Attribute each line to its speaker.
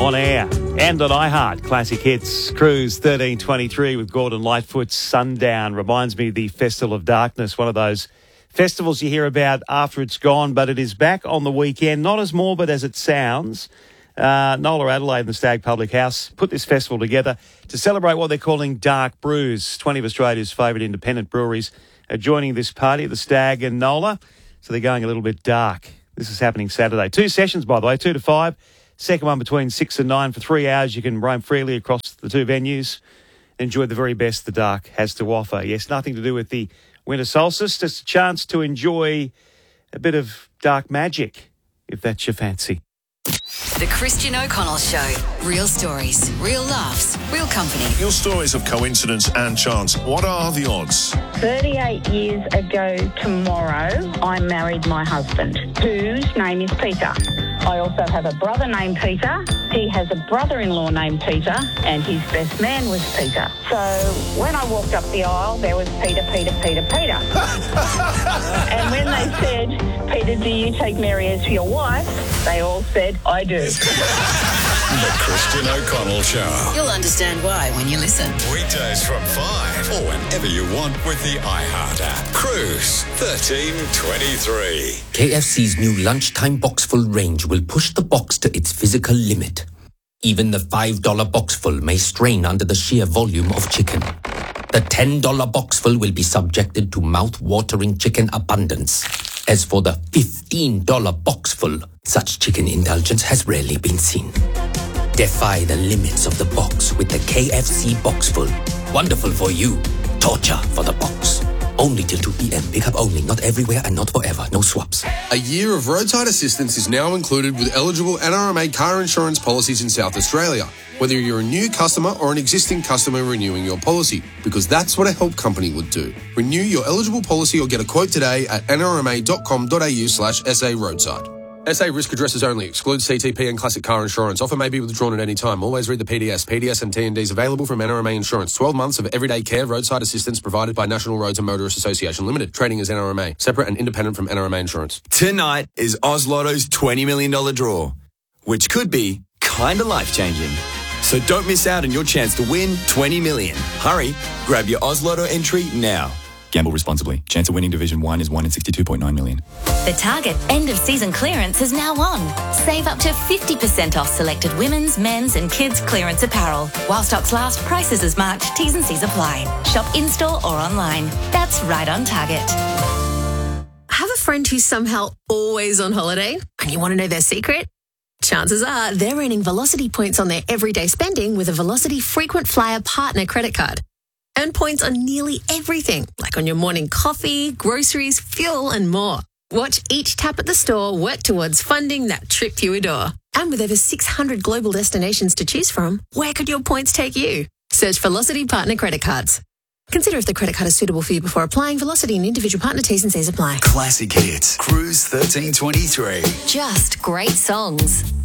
Speaker 1: on air and on iHeart. Classic Hits, Cruise 1323 with Gordon Lightfoot. Sundown reminds me of the Festival of Darkness, one of those festivals you hear about after it's gone, but it is back on the weekend. Not as morbid as it sounds. Nola Adelaide and the Stag Public House put this festival together to celebrate what they're calling Dark Brews. 20 of Australia's favourite independent breweries are joining this party, the Stag and Nola, so they're going a little bit dark. This is happening Saturday. 2 sessions, by the way, 2 to 5. Second one between 6 and 9 for 3 hours. You can roam freely across the 2 venues. Enjoy the very best the dark has to offer. Yes, nothing to do with the winter solstice, just a chance to enjoy a bit of dark magic, if that's your fancy.
Speaker 2: The Christian O'Connell Show. Real stories, real laughs, real company.
Speaker 3: Your stories of coincidence and chance. What are the odds?
Speaker 4: 38 years ago tomorrow, I married my husband, whose name is Peter. I also have a brother named Peter. He has a brother-in-law named Peter, and his best man was Peter. So when I walked up the aisle, there was Peter. And when they said, Peter, do you take Mary as your wife? They all said, I do.
Speaker 3: The Christian O'Connell Show.
Speaker 2: You'll understand why when you listen.
Speaker 3: Weekdays from 5 or whenever you want with the iHeart app. Cruise 1323.
Speaker 5: KFC's new lunchtime boxful range will push the box to its physical limit. Even the $5 boxful may strain under the sheer volume of chicken. The $10 boxful will be subjected to mouth-watering chicken abundance. As for the $15 boxful, such chicken indulgence has rarely been seen. Defy the limits of the box with the KFC boxful. Wonderful for you. Torture for the box. Only till 2 p.m. Pick up only, not everywhere and not forever. No swaps.
Speaker 6: A year of roadside assistance is now included with eligible NRMA car insurance policies in South Australia, whether you're a new customer or an existing customer renewing your policy, because that's what a help company would do. Renew your eligible policy or get a quote today at nrma.com.au/SA roadside. SA risk addresses only. Excludes CTP and classic car insurance. Offer may be withdrawn at any time. Always read the PDS. PDS and T&Ds available from NRMA Insurance. 12 months of everyday care roadside assistance provided by National Roads and Motorists Association Limited. Trading as NRMA. Separate and independent from NRMA Insurance.
Speaker 7: Tonight is Oz Lotto's $20 million draw, which could be kinda life-changing. So don't miss out on your chance to win $20 million. Hurry, grab your Oz Lotto entry now. Gamble responsibly. Chance of winning Division 1 is 1 in 62.9 million.
Speaker 8: The Target end-of-season clearance is now on. Save up to 50% off selected women's, men's and kids' clearance apparel. While stocks last, prices as marked, T's and C's apply. Shop in-store or online. That's right on Target.
Speaker 9: Have a friend who's somehow always on holiday and you want to know their secret? Chances are they're earning Velocity points on their everyday spending with a Velocity Frequent Flyer Partner credit card. Earn points on nearly everything, like on your morning coffee, groceries, fuel and more. Watch each tap at the store work towards funding that trip you adore. And with over 600 global destinations to choose from, where could your points take you? Search Velocity Partner credit cards. Consider if the credit card is suitable for you before applying. Velocity and individual partner T's and C's apply.
Speaker 7: Classic Hits. Cruise 1323.
Speaker 8: Just great songs.